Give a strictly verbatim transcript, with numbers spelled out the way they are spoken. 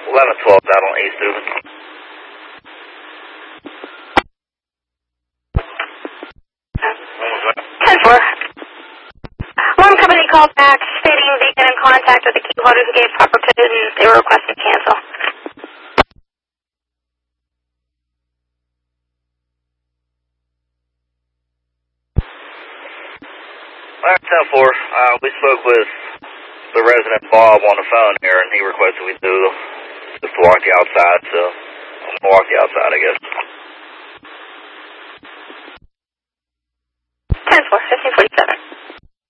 eleven twelve out on East Dugan. ten four. One company called back stating they got in contact with the key holders who gave proper code and they were requesting to cancel. Alright, ten four. Uh, we spoke with the resident Bob on the phone here, and he requested we do just to walk the outside, so I'm going to walk the outside, I guess. ten four, fifteen forty-seven.